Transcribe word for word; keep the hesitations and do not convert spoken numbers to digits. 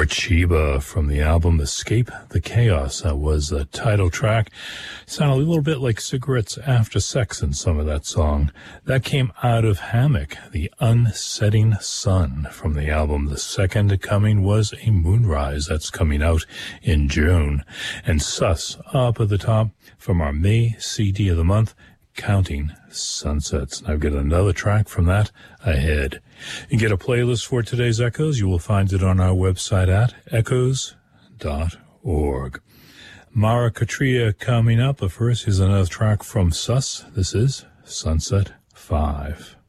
Morcheeba from the album Escape the Chaos. That was the title track. Sounded a little bit like Cigarettes After Sex in some of that song. That came out of Hammock, The Unsetting Sun from the album The Second Coming Was a Moonrise. That's coming out in June. And Sus up at the top from our May C D of the month, Counting Sunsets. And I've got another track from that ahead. You get a playlist for today's Echoes. You will find it on our website at echoes dot org. Mara Katria coming up, but first here's another track from Sus. This is Sunset five.